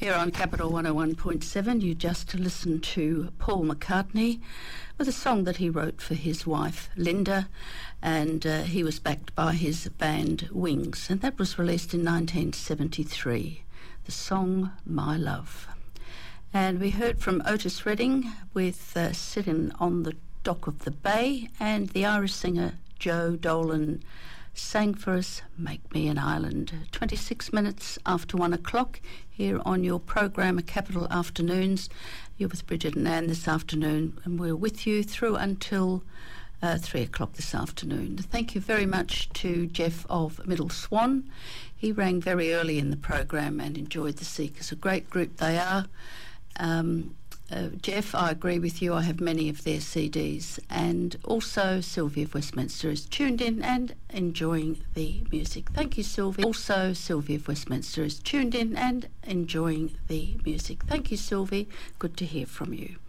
Here on Capital 101.7, you just listened to Paul McCartney with a song that he wrote for his wife, Linda, and he was backed by his band Wings, and that was released in 1973, the song My Love. And we heard from Otis Redding with Sitting on the Dock of the Bay, and the Irish singer Joe Dolan sang for us Make Me an Island. 26 minutes after 1 o'clock here on your program Capital Afternoons. You're with Bridget and Anne this afternoon, and we're with you through until 3 o'clock this afternoon. Thank you very much to Jeff of Middle Swan. He rang very early in the program and enjoyed the Seekers. A great group they are. Jeff, I agree with you. I have many of their CDs, and also Sylvia of Westminster is tuned in and enjoying the music. Thank you, Sylvia. Also, Sylvia of Westminster is tuned in and enjoying the music. Thank you, Sylvia. Good to hear from you.